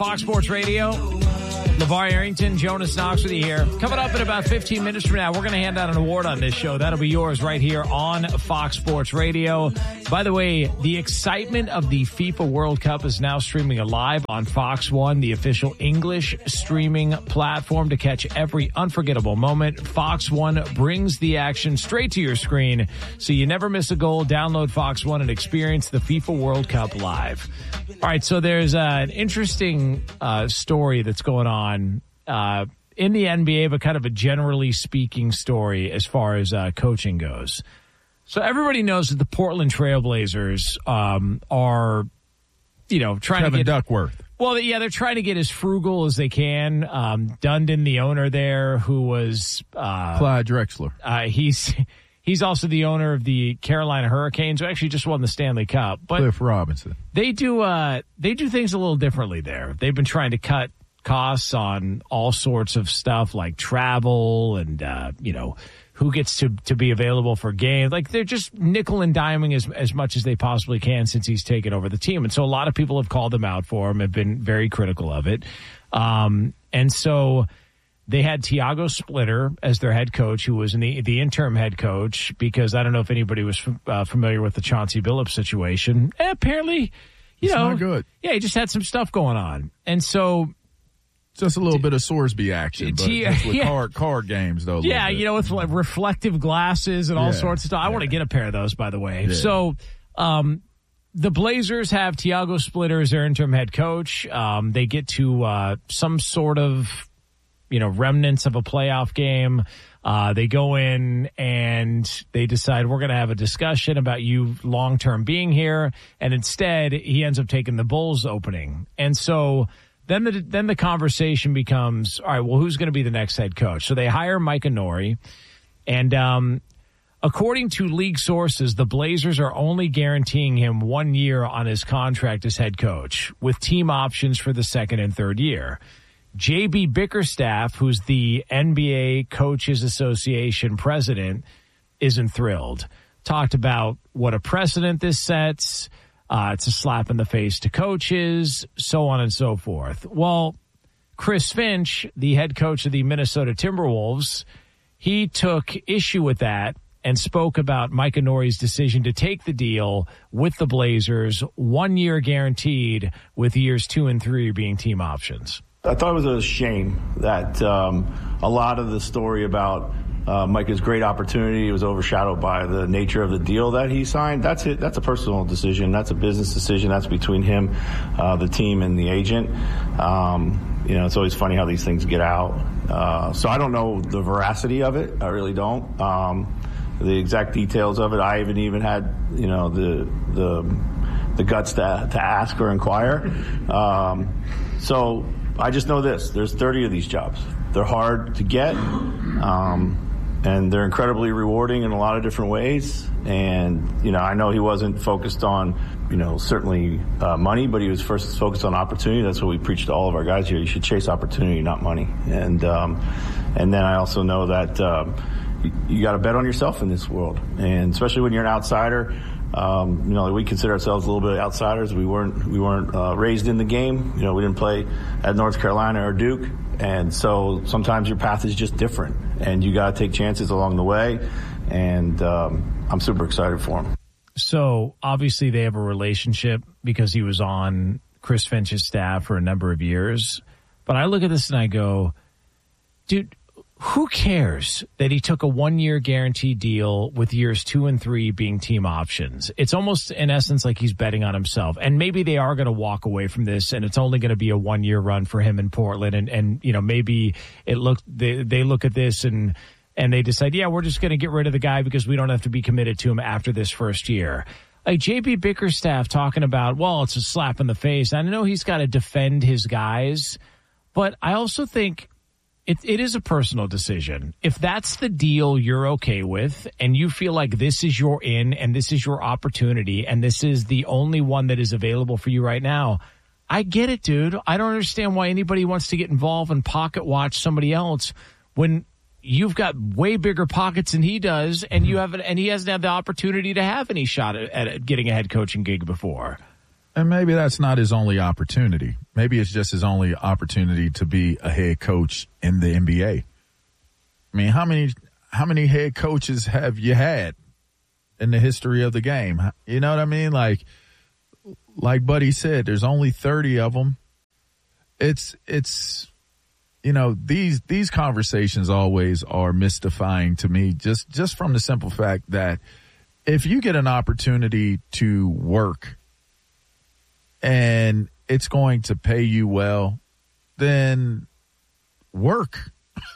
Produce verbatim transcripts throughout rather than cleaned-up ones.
Fox Sports Radio. LeVar Arrington, Jonas Knox with you here. Coming up in about fifteen minutes from now, we're going to hand out an award on this show. That'll be yours right here on Fox Sports Radio. By the way, the excitement of the FIFA World Cup is now streaming live on Fox One, the official English streaming platform to catch every unforgettable moment. Fox One brings the action straight to your screen, so you never miss a goal. Download Fox One and experience the FIFA World Cup live. All right, so there's uh, an interesting uh, story that's going on Uh, in the N B A, but kind of a generally speaking story as far as uh, coaching goes. So everybody knows that the Portland Trailblazers um, are, you know, trying Kevin to get Duckworth. Well, yeah, they're trying to get as frugal as they can. Um, Dundon, the owner there, who was uh, Clyde Drexler. Uh, he's he's also the owner of the Carolina Hurricanes, who actually just won the Stanley Cup. But Cliff Robinson. They do uh, they do things a little differently there. They've been trying to cut costs on all sorts of stuff like travel and, uh, you know, who gets to, to be available for games. Like, they're just nickel and diming as, as much as they possibly can since he's taken over the team. And so a lot of people have called them out for him, have been very critical of it. Um, and so they had Tiago Splitter as their head coach, who was in the, the interim head coach, because I don't know if anybody was uh, familiar with the Chauncey Billups situation. And apparently, you it's know, not good. Yeah, he just had some stuff going on. And so, just a little bit of Sorsby action, but T- just with yeah. card, card games, though. Yeah, you know, with like reflective glasses and all yeah. sorts of stuff. I yeah. want to get a pair of those, by the way. Yeah. So, um, the Blazers have Tiago Splitter as their interim head coach. Um, they get to uh, some sort of, you know, remnants of a playoff game. Uh, they go in and they decide, we're going to have a discussion about you long-term being here. And instead, he ends up taking the Bulls opening. And so Then the then the conversation becomes, all right, well, who's going to be the next head coach? So they hire Mike Inori, and um, according to league sources, the Blazers are only guaranteeing him one year on his contract as head coach, with team options for the second and third year. J B Bickerstaff, who's the N B A Coaches Association president, isn't thrilled. Talked about what a precedent this sets. Uh, it's a slap in the face to coaches, so on and so forth. Well, Chris Finch, the head coach of the Minnesota Timberwolves, he took issue with that and spoke about Mike Inori's decision to take the deal with the Blazers, one year guaranteed, with years two and three being team options. I thought it was a shame that um, a lot of the story about Uh, Mike's great opportunity was overshadowed by the nature of the deal that he signed. That's it. That's a personal decision. That's a business decision. That's between him, uh, the team, and the agent. Um, you know, it's always funny how these things get out. Uh, so I don't know the veracity of it. I really don't. Um, the exact details of it. I haven't even had, you know, the the the guts to to ask or inquire. Um, so I just know this: there's thirty of these jobs. They're hard to get. Um, And they're incredibly rewarding in a lot of different ways. And, you know, I know he wasn't focused on, you know, certainly uh, money, but he was first focused on opportunity. That's what we preach to all of our guys here. You should chase opportunity, not money. And um, and then I also know that um, you, you got to bet on yourself in this world. And especially when you're an outsider, um, you know, we consider ourselves a little bit outsiders. We weren't we weren't uh, raised in the game. You know, we didn't play at North Carolina or Duke. And so sometimes your path is just different, and you got to take chances along the way. And um, I'm super excited for him. So obviously they have a relationship because he was on Chris Finch's staff for a number of years. But I look at this and I go, dude, who cares that he took a one-year guarantee deal with years two and three being team options? It's almost, in essence, like he's betting on himself. And maybe they are going to walk away from this, and it's only going to be a one-year run for him in Portland. And, and you know, maybe it look they, they look at this and and they decide, yeah, we're just going to get rid of the guy because we don't have to be committed to him after this first year. Like J B Bickerstaff talking about, well, it's a slap in the face. I know he's got to defend his guys, but I also think It, it is a personal decision. If that's the deal you're okay with and you feel like this is your in and this is your opportunity and this is the only one that is available for you right now, I get it, dude. I don't understand why anybody wants to get involved and pocket watch somebody else when you've got way bigger pockets than he does, and you have, and he hasn't had the opportunity to have any shot at, at getting a head coaching gig before. And maybe that's not his only opportunity. Maybe it's just his only opportunity to be a head coach in the N B A. I mean, how many how many head coaches have you had in the history of the game? You know what I mean? Like, like Buddy said, there's only thirty of them. It's it's you know, these these conversations always are mystifying to me, just just from the simple fact that if you get an opportunity to work and it's going to pay you well, then work.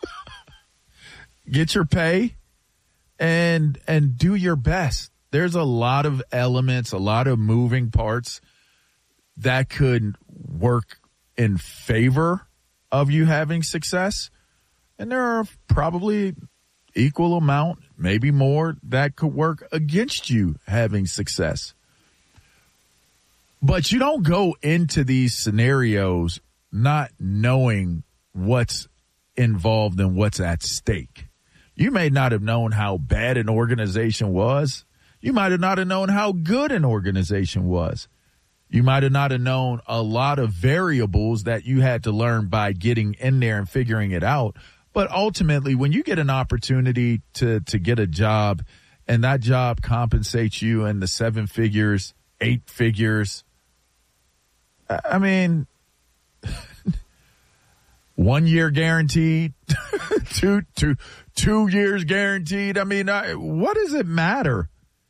Get your pay and and do your best. There's a lot of elements, a lot of moving parts that could work in favor of you having success. And there are probably equal amount, maybe more, that could work against you having success. But you don't go into these scenarios not knowing what's involved and what's at stake. You may not have known how bad an organization was. You might have not have known how good an organization was. You might have not have known a lot of variables that you had to learn by getting in there and figuring it out. But ultimately, when you get an opportunity to, to get a job and that job compensates you in the seven figures, eight figures, I mean, one year guaranteed, two, two, two years guaranteed. I mean, I, what does it matter?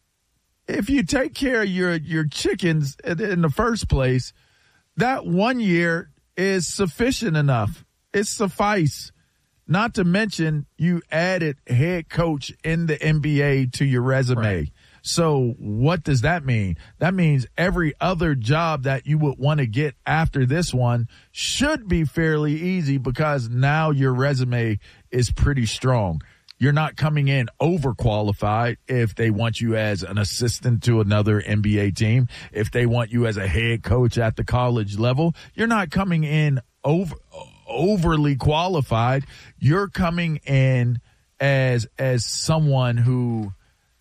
If you take care of your, your chickens in the first place, that one year is sufficient enough. It's suffice. Not to mention you added head coach in the N B A to your resume. Right. So what does that mean? That means every other job that you would want to get after this one should be fairly easy because now your resume is pretty strong. You're not coming in overqualified if they want you as an assistant to another N B A team. If they want you as a head coach at the college level, you're not coming in over overly qualified. You're coming in as as someone who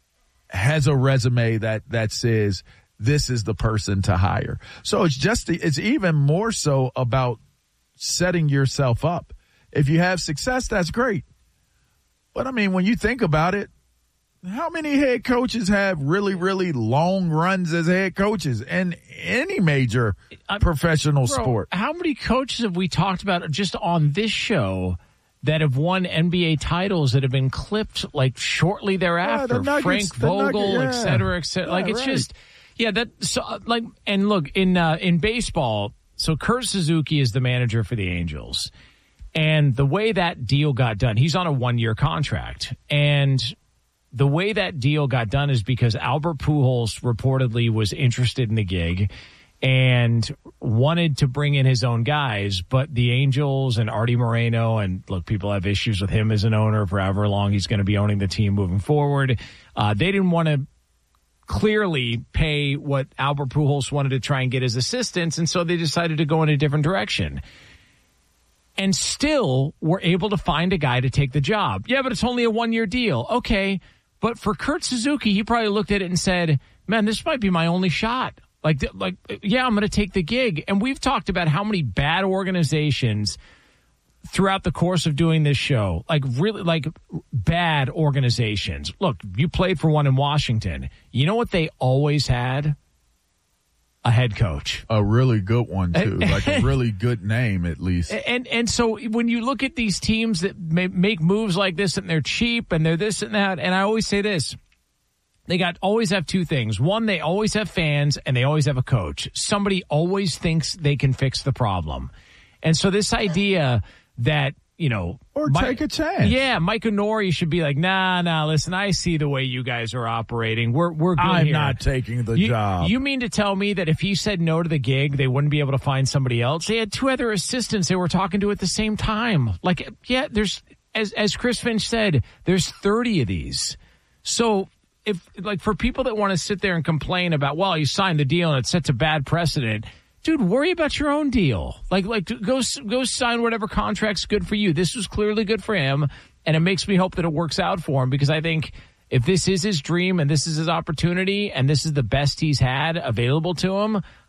has a resume that that says this is the person to hire. So it's just it's even more so about setting yourself up. If you have success, that's great. But, I mean, when you think about it, how many head coaches have really, really long runs as head coaches in any major I, professional bro, sport? How many coaches have we talked about just on this show that have won N B A titles that have been clipped, like, shortly thereafter? Yeah, Nuggets, Frank Vogel, Nuggets, yeah. et cetera, et cetera. Yeah, like, it's right. just, yeah, that, so, like, and look, in uh, in baseball, so Kurt Suzuki is the manager for the Angels. And the way that deal got done, he's on a one-year contract. And the way that deal got done is because Albert Pujols reportedly was interested in the gig and wanted to bring in his own guys. But the Angels and Artie Moreno, and look, people have issues with him as an owner for however long he's going to be owning the team moving forward. Uh, they didn't want to clearly pay what Albert Pujols wanted to try and get his assistants, and so they decided to go in a different direction. And still were able to find a guy to take the job. Yeah, but it's only a one-year deal. Okay, but for Kurt Suzuki, he probably looked at it and said, man, this might be my only shot. Like, like, yeah, I'm going to take the gig. And we've talked about how many bad organizations throughout the course of doing this show, like really, like bad organizations. Look, you played for one in Washington. You know what they always had? A head coach. A really good one, too. Like a really good name, at least. And and so when you look at these teams that may make moves like this and they're cheap and they're this and that, and I always say this, they got always have two things. One, they always have fans and they always have a coach. Somebody always thinks they can fix the problem. And so this idea that, you know, or Mike, take a chance. Yeah, Mike Onori should be like, nah, nah, listen, I see the way you guys are operating. We're we're good I'm here. not taking the you, job. You mean to tell me that if he said no to the gig, they wouldn't be able to find somebody else? They had two other assistants they were talking to at the same time. Like, yeah, there's, as as Chris Finch said, there's thirty of these. So if, like, for people that want to sit there and complain about, well, you signed the deal and it sets a bad precedent, dude, worry about your own deal. Like, like go go sign whatever contract's good for you. This was clearly good for him, and it makes me hope that it works out for him, because I think if this is his dream and this is his opportunity and this is the best he's had available to him,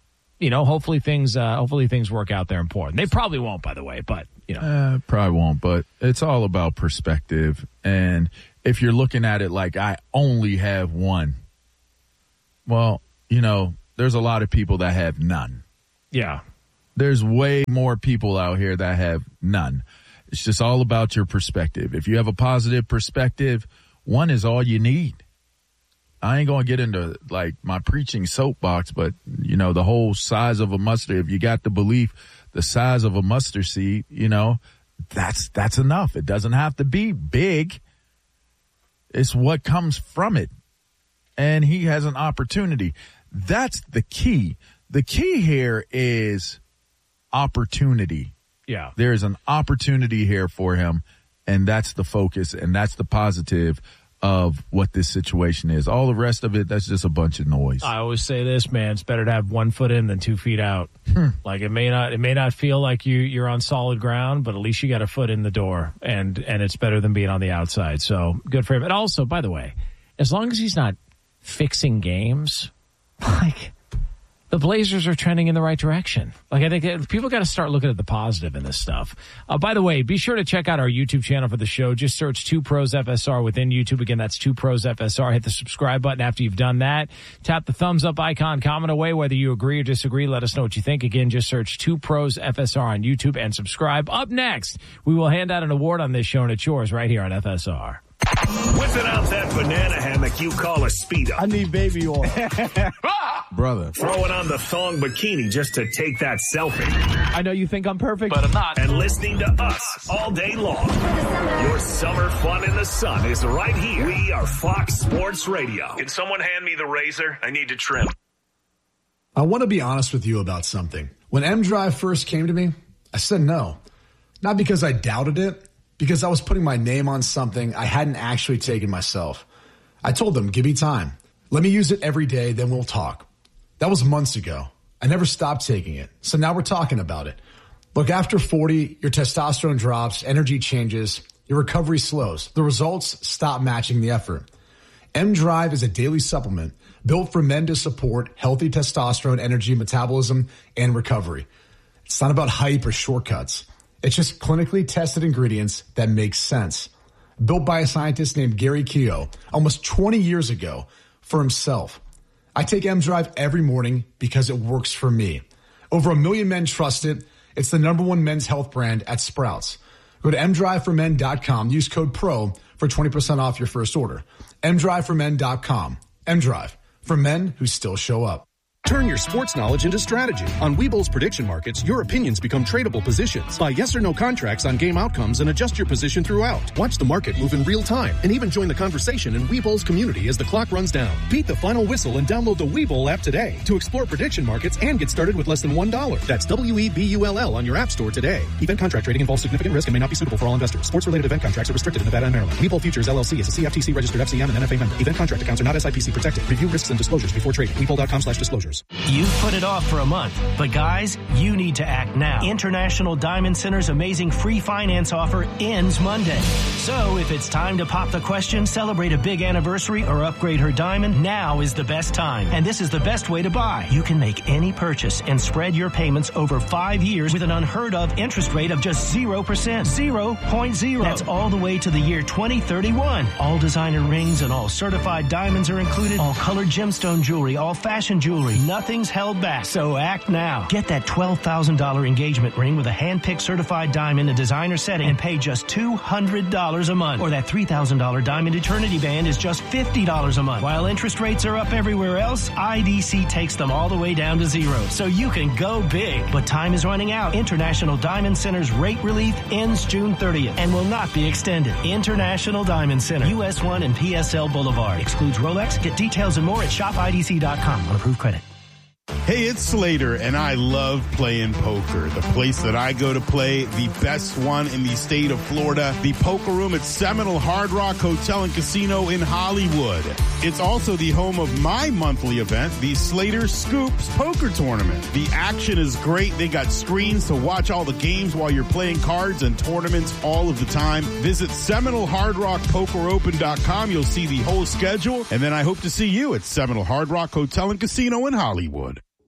you know, hopefully things, uh, hopefully things work out there in Portland. They probably won't, by the way, but you know, uh, probably won't. But it's all about perspective. And if you're looking at it like I only have one, well, you know, there's a lot of people that have none. Yeah, there's way more people out here that have none. It's just all about your perspective. If you have a positive perspective, one is all you need. I ain't going to get into like my preaching soapbox, but you know, the whole size of a mustard, if you got the belief, the size of a mustard seed, you know, that's, that's enough. It doesn't have to be big. It's what comes from it. And he has an opportunity. That's the key. The key here is opportunity. Yeah. There's an opportunity here for him, and that's the focus, and that's the positive of what this situation is. All the rest of it, that's just a bunch of noise. I always say this, man, it's better to have one foot in than two feet out. Hmm. Like it may not, it may not feel like you, you're on solid ground, but at least you got a foot in the door, and, and it's better than being on the outside. So good for him. And also, by the way, as long as he's not fixing games, like the Blazers are trending in the right direction. Like I think people got to start looking at the positive in this stuff. Uh, by the way, be sure to check out our YouTube channel for the show. Just search Two Pros F S R within YouTube. Again, that's Two Pros F S R. Hit the subscribe button after you've done that. Tap the thumbs up icon, comment away whether you agree or disagree. Let us know what you think. Again, just search Two Pros F S R on YouTube and subscribe. Up next, we will hand out an award on this show, and it's yours right here on F S R. Whipping out that banana hammock you call a speedo. I need baby oil. Brother. Throwing on the thong bikini just to take that selfie. I know you think I'm perfect, but I'm not. And listening to us all day long. Your summer fun in the sun is right here. We are Fox Sports Radio. Can someone hand me the razor? I need to trim. I want to be honest with you about something. When M-Drive first came to me, I said no. Not because I doubted it, because I was putting my name on something I hadn't actually taken myself. I told them, give me time. Let me use it every day, then we'll talk. That was months ago. I never stopped taking it. So now we're talking about it. Look, after forty, your testosterone drops, energy changes, your recovery slows. The results stop matching the effort. M-Drive is a daily supplement built for men to support healthy testosterone, energy, metabolism, and recovery. It's not about hype or shortcuts. It's just clinically tested ingredients that make sense. Built by a scientist named Gary Keogh almost twenty years ago for himself. I take M-Drive every morning because it works for me. Over a million men trust it. It's the number one men's health brand at Sprouts. Go to m drive for men dot com. Use code PRO for twenty percent off your first order. m drive for men dot com. M-Drive, for men who still show up. Turn your sports knowledge into strategy. On Webull's prediction markets, your opinions become tradable positions. Buy yes or no contracts on game outcomes and adjust your position throughout. Watch the market move in real time and even join the conversation in Webull's community as the clock runs down. Beat the final whistle and download the Webull app today to explore prediction markets and get started with less than one dollar. That's W E B U L L on your app store today. Event contract trading involves significant risk and may not be suitable for all investors. Sports-related event contracts are restricted in Nevada and Maryland. Webull Futures L L C is a C F T C registered F C M and N F A member. Event contract accounts are not S I P C protected. Review risks and disclosures before trading. Webull dot com slash disclosures. You put it off for a month, but guys, you need to act now. International Diamond Center's amazing free finance offer ends Monday. So if it's time to pop the question, celebrate a big anniversary, or upgrade her diamond, now is the best time. And this is the best way to buy. You can make any purchase and spread your payments over five years with an unheard of interest rate of just zero percent. zero point zero. That's all the way to the year twenty thirty-one. All designer rings and all certified diamonds are included. All colored gemstone jewelry, all fashion jewelry. Nothing's held back, so act now. Get that twelve thousand dollars engagement ring with a hand-picked certified diamond and designer setting and pay just two hundred dollars a month. Or that three thousand dollars diamond eternity band is just fifty dollars a month. While interest rates are up everywhere else, I D C takes them all the way down to zero, so you can go big. But time is running out. International Diamond Center's rate relief ends June thirtieth and will not be extended. International Diamond Center, U S one and P S L Boulevard. Excludes Rolex. Get details and more at shop I D C dot com on approved credit. Hey, it's Slater, and I love playing poker. The place that I go to play, the best one in the state of Florida, the Poker Room at Seminole Hard Rock Hotel and Casino in Hollywood. It's also the home of my monthly event, the Slater Scoops Poker Tournament. The action is great. They got screens to watch all the games while you're playing cards and tournaments all of the time. Visit Seminole Hard Rock Poker Open dot com. You'll see the whole schedule, and then I hope to see you at Seminole Hard Rock Hotel and Casino in Hollywood.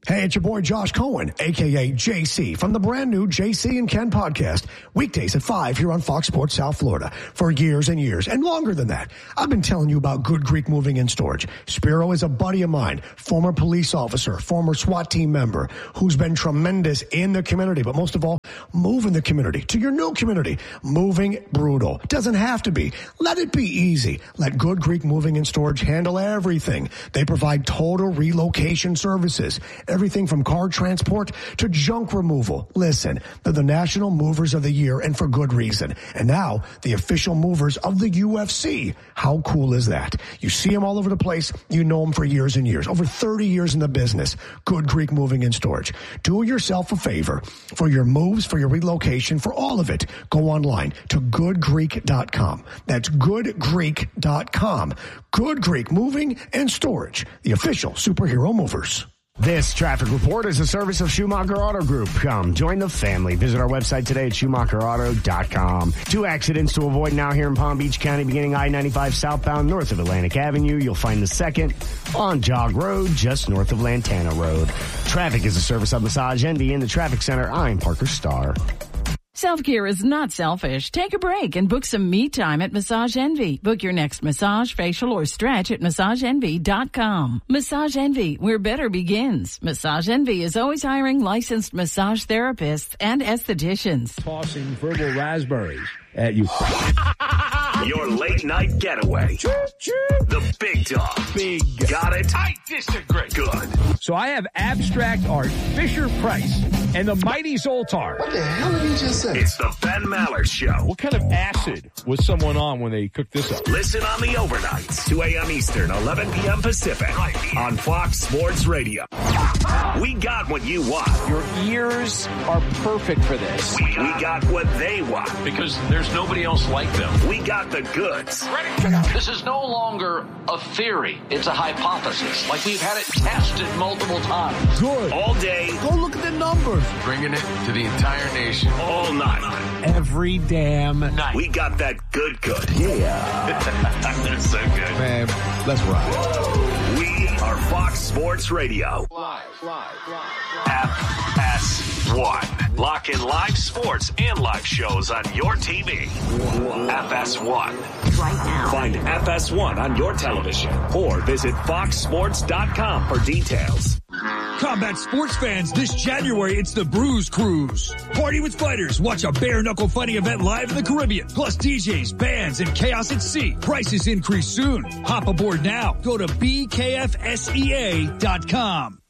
Hey, it's your boy Josh Cohen, a k a. J C, from the brand new J C and Ken podcast, weekdays at five here on Fox Sports South Florida. For years and years, and longer than that, I've been telling you about Good Greek Moving and Storage. Spiro is a buddy of mine, former police officer, former SWAT team member, who's been tremendous in the community, but most of all, moving the community to your new community. Moving brutal. Doesn't have to be. Let it be easy. Let Good Greek Moving and Storage handle everything. They provide total relocation services. Everything from car transport to junk removal. Listen, they're the National Movers of the Year, and for good reason. And now, the official movers of the U F C. How cool is that? You see them all over the place. You know them for years and years. Over thirty years in the business. Good Greek Moving and Storage. Do yourself a favor. For your moves, for your relocation, for all of it, go online to good greek dot com. That's good greek dot com. Good Greek Moving and Storage. The official superhero movers. This traffic report is a service of Schumacher Auto Group. Come, join the family. Visit our website today at schumacher auto dot com. Two accidents to avoid now here in Palm Beach County, beginning I ninety-five southbound north of Atlantic Avenue. You'll find the second on Jog Road, just north of Lantana Road. Traffic is a service of Massage Envy in the Traffic Center. I'm Parker Starr. Self-care is not selfish. Take a break and book some me time at Massage Envy. Book your next massage, facial, or stretch at massage envy dot com. Massage Envy, where better begins. Massage Envy is always hiring licensed massage therapists and estheticians. Tossing verbal raspberries at you. Your late night getaway. The big dog. Big. Got it? I disagree. Good. So I have abstract art, Fisher Price, and the Mighty Zoltar. What the hell did he just say? It's the Ben Maller Show. What kind of acid was someone on when they cooked this up? Listen on the overnights, two a.m. Eastern, eleven p.m. Pacific, right on Fox Sports Radio. We got what you want. Your ears are perfect for this. We, we got what they want. Because there's nobody else like them. We got the goods. This is no longer a theory. It's a hypothesis. Like we've had it tested multiple times. Good. All day. Go look at the numbers. Bringing it to the entire nation. All night. Every damn night. We got that good good. Yeah. That's so good. Man, let's ride. We are Fox Sports Radio. Live, live, live, live. F S one. Lock in live sports and live shows on your T V. F S one. Right now. Find F S one on your television or visit fox sports dot com for details. Combat sports fans, this January it's the Bruise Cruise. Party with fighters, watch a bare-knuckle fighting event live in the Caribbean. Plus D Js, bands, and chaos at sea. Prices increase soon. Hop aboard now. Go to B K F S E A dot com.